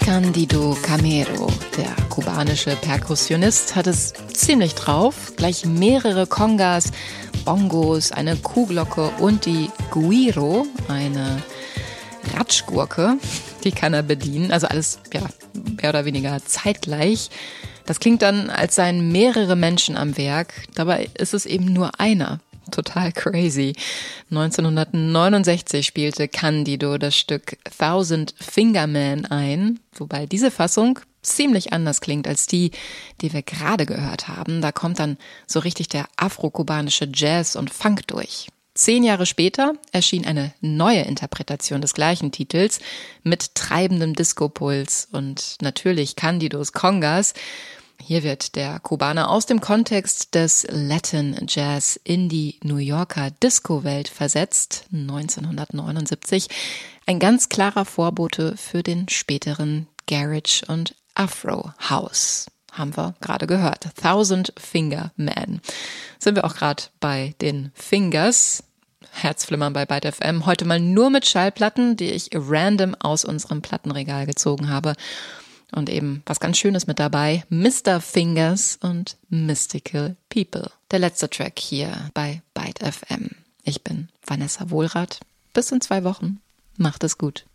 Cándido Camero, der kubanische Perkussionist, hat es ziemlich drauf. Gleich mehrere Congas, Bongos, eine Kuhglocke und die Güiro, eine Ratschgurke, die kann er bedienen. Also alles mehr oder weniger zeitgleich. Das klingt dann, als seien mehrere Menschen am Werk. Dabei ist es eben nur einer. Total crazy. 1969 spielte Cándido das Stück Thousand Finger Man ein, wobei diese Fassung ziemlich anders klingt als die wir gerade gehört haben. Da kommt dann so richtig der afro-kubanische Jazz und Funk durch. 10 Jahre später erschien eine neue Interpretation des gleichen Titels mit treibendem Disco-Puls und natürlich Cándidos Congas. Hier wird der Kubaner aus dem Kontext des Latin Jazz in die New Yorker Disco-Welt versetzt, 1979. Ein ganz klarer Vorbote für den späteren Garage und Afro House. Haben wir gerade gehört. Thousand Finger Man. Sind wir auch gerade bei den Fingers. Herzflimmern bei Byte FM. Heute mal nur mit Schallplatten, die ich random aus unserem Plattenregal gezogen habe. Und eben was ganz Schönes mit dabei, Mr. Fingers und Mystical People. Der letzte Track hier bei Byte FM. Ich bin Vanessa Wohlrath. Bis in 2 Wochen. Macht es gut.